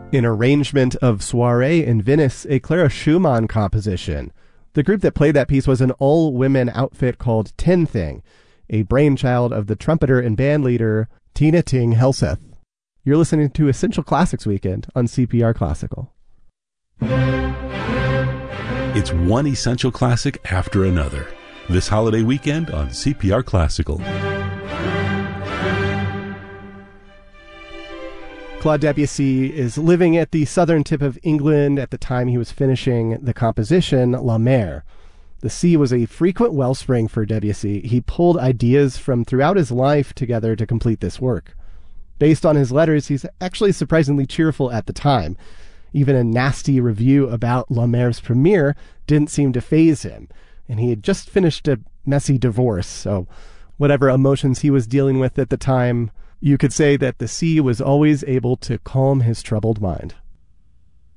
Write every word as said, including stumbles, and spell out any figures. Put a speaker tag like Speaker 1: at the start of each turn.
Speaker 1: An arrangement of Soirée in Venice, a Clara Schumann composition. The group that played that piece was an all-women outfit called Ten Thing, a brainchild of the trumpeter and bandleader Tina Ting Helseth. You're listening to Essential Classics Weekend on C P R Classical.
Speaker 2: It's one essential classic after another. This holiday weekend on C P R Classical.
Speaker 1: Claude Debussy is living at the southern tip of England at the time he was finishing the composition La Mer. The sea was a frequent wellspring for Debussy. He pulled ideas from throughout his life together to complete this work. Based on his letters, he's actually surprisingly cheerful at the time. Even a nasty review about La Mer's premiere didn't seem to faze him. And he had just finished a messy divorce, so whatever emotions he was dealing with at the time, you could say that the sea was always able to calm his troubled mind.